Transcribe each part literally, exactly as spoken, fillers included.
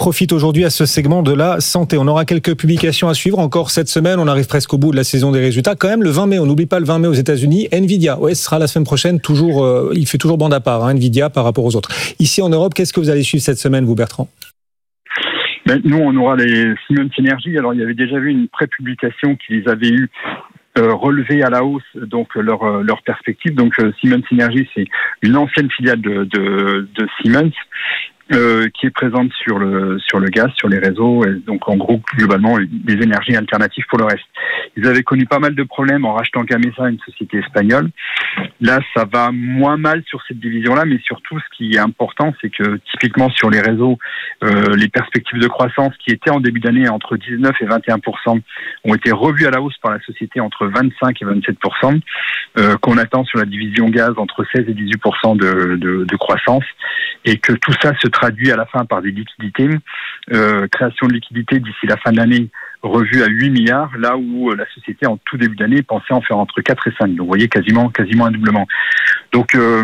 profite aujourd'hui à ce segment de la santé. On aura quelques publications à suivre encore cette semaine. On arrive presque au bout de la saison des résultats. Quand même, le vingt mai, on n'oublie pas le vingt mai aux États-Unis. Nvidia, ouais, ce sera la semaine prochaine. Toujours, euh, il fait toujours bande à part, hein, Nvidia par rapport aux autres. Ici en Europe, qu'est-ce que vous allez suivre cette semaine, vous, Bertrand? Ben, nous, on aura les Siemens Energy. Alors, il y avait déjà eu une pré-publication qui les avait eu euh, relevés à la hausse, donc leur euh, leur perspective. Donc, euh, Siemens Energy, c'est une ancienne filiale de de, de Siemens. Euh, qui est présente sur le sur le gaz, sur les réseaux, et donc en gros globalement des énergies alternatives pour le reste. Ils avaient connu pas mal de problèmes en rachetant Gamesa, une société espagnole. Là, ça va moins mal sur cette division-là, mais surtout ce qui est important, c'est que typiquement sur les réseaux, euh, les perspectives de croissance qui étaient en début d'année entre dix-neuf et vingt et un pour cent ont été revues à la hausse par la société entre vingt-cinq et vingt-sept pour cent, euh, qu'on attend sur la division gaz entre seize et dix-huit pour cent de, de, de croissance, et que tout ça se traduit à la fin par des liquidités, euh, création de liquidités d'ici la fin de l'année revue à huit milliards, là où la société en tout début d'année pensait en faire entre quatre et cinq. Donc vous voyez quasiment quasiment un doublement. Donc euh,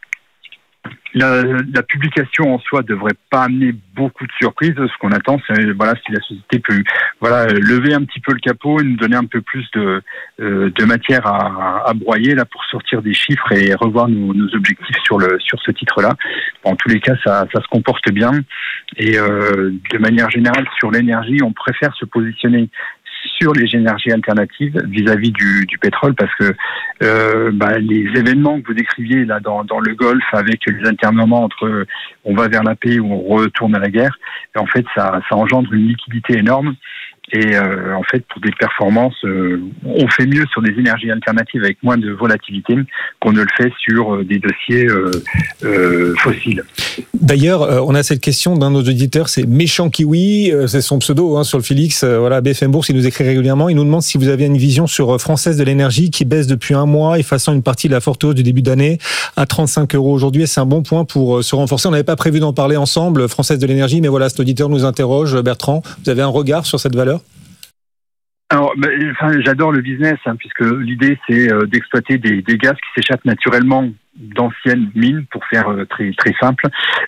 La, la publication en soi devrait pas amener beaucoup de surprises. Ce qu'on attend, c'est voilà si la société peut voilà lever un petit peu le capot et nous donner un peu plus de euh, de matière à, à broyer là pour sortir des chiffres et revoir nos, nos objectifs sur le sur ce titre-là. En tous les cas, ça ça se comporte bien et euh, de manière générale sur l'énergie, on préfère se positionner sur les énergies alternatives vis-à-vis du, du pétrole, parce que euh, bah, les événements que vous décriviez là dans, dans le Golfe avec les alternements entre on va vers la paix ou on retourne à la guerre, en fait ça, ça engendre une liquidité énorme. Et euh, en fait, pour des performances, euh, on fait mieux sur des énergies alternatives avec moins de volatilité qu'on ne le fait sur euh, des dossiers euh, euh, fossiles. D'ailleurs, euh, on a cette question d'un de nos auditeurs, c'est Méchant Kiwi, euh, c'est son pseudo hein, sur le Félix. Euh, voilà, B F M Bourse, il nous écrit régulièrement. Il nous demande si vous avez une vision sur Française de l'énergie qui baisse depuis un mois, effaçant une partie de la forte hausse du début d'année à trente-cinq euros aujourd'hui. Et c'est un bon point pour euh, se renforcer. On n'avait pas prévu d'en parler ensemble, Française de l'énergie, mais voilà, cet auditeur nous interroge. Bertrand, vous avez un regard sur cette valeur ? Alors, ben, enfin, j'adore le business, hein, puisque l'idée c'est euh, d'exploiter des, des gaz qui s'échappent naturellement d'anciennes mines, pour faire euh, très très simple,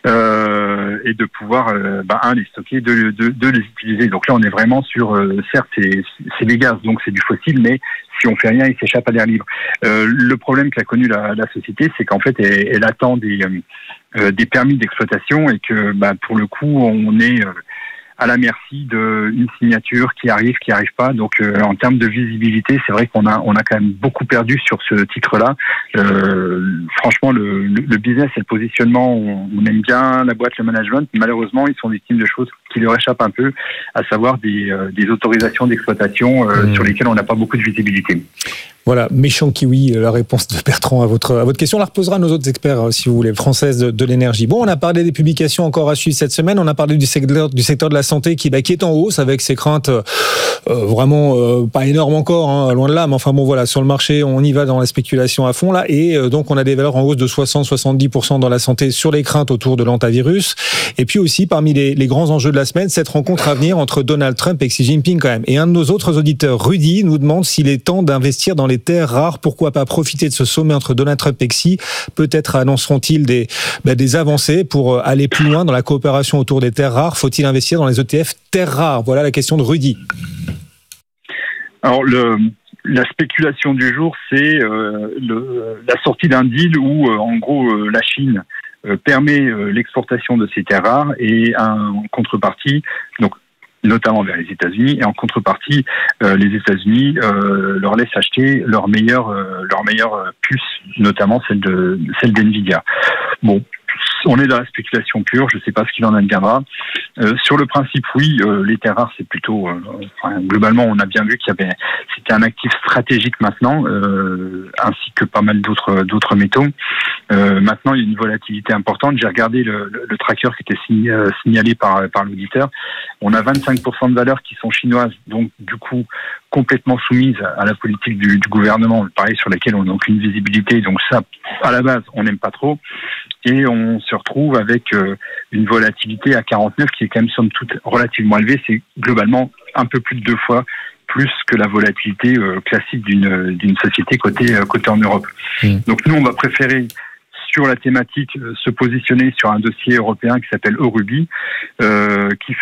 euh, et de pouvoir, euh, ben, un, les stocker, deux, deux, deux, les utiliser. Donc là, on est vraiment sur, euh, certes, c'est, c'est des gaz, donc c'est du fossile, mais si on fait rien, il s'échappe à l'air libre. Euh, le problème qu'a connu la, la société, c'est qu'en fait, elle, elle attend des, euh, des permis d'exploitation, et que, ben, pour le coup, on est euh, à la merci d'une signature qui arrive, qui arrive pas. Donc, euh, en termes de visibilité, c'est vrai qu'on a, on a quand même beaucoup perdu sur ce titre-là. Euh, franchement, le, le, le business et le positionnement, on, on aime bien la boîte, le management. Malheureusement, ils sont victimes de choses qui leur échappent un peu, à savoir des, euh, des autorisations d'exploitation euh, mmh. sur lesquelles on n'a pas beaucoup de visibilité. Voilà, Méchant Kiwi, la réponse de Bertrand à votre, à votre question. On la reposera à nos autres experts, si vous voulez, Française de, de l'énergie. Bon, on a parlé des publications encore à suivre cette semaine. On a parlé du secteur, du secteur de la santé qui, bah, qui est en hausse avec ses craintes euh, vraiment euh, pas énormes encore, hein, loin de là. Mais enfin bon, voilà, sur le marché, on y va dans la spéculation à fond là. Et euh, donc, on a des valeurs en hausse de soixante à soixante-dix pour cent dans la santé sur les craintes autour de l'antivirus. Et puis aussi, parmi les, les grands enjeux de la semaine, cette rencontre à venir entre Donald Trump et Xi Jinping quand même. Et un de nos autres auditeurs, Rudy, nous demande s'il est temps d'investir dans les terres rares. Pourquoi pas profiter de ce sommet entre Donald Trump et Xi ? Peut-être annonceront-ils des, bah, des avancées pour aller plus loin dans la coopération autour des terres rares. Faut-il investir dans les E T F terres rares ? Voilà la question de Rudy. Alors, le, la spéculation du jour, c'est euh, le, la sortie d'un deal où, euh, en gros, euh, la Chine euh, permet euh, l'exportation de ces terres rares et un, en contrepartie, donc notamment vers les États-Unis, et en contrepartie, euh, les États-Unis euh, leur laissent acheter leurs meilleures euh, leurs meilleures puces, notamment celle de celle d'Nvidia. Bon, on est dans la spéculation pure, je ne sais pas ce qu'il en adviendra. Euh, sur le principe, oui, euh, les terres rares, c'est plutôt... Euh, enfin, globalement, on a bien vu qu'il y avait... C'était un actif stratégique maintenant, euh, ainsi que pas mal d'autres, d'autres métaux. Euh, maintenant, il y a une volatilité importante. J'ai regardé le, le, le tracker qui était signé, euh, signalé par, par l'auditeur. On a vingt-cinq pour cent de valeurs qui sont chinoises, donc du coup complètement soumises à la politique du, du gouvernement, pareil, sur laquelle on n'a aucune visibilité. Donc ça, à la base, on n'aime pas trop. Et on se retrouve avec euh, une volatilité à quarante-neuf qui est quand même somme toute relativement élevée. C'est globalement un peu plus de deux fois plus que la volatilité euh, classique d'une, d'une société cotée, euh, cotée en Europe. Mmh. Donc nous, on va préférer sur la thématique euh, se positionner sur un dossier européen qui s'appelle Eurubi, euh, qui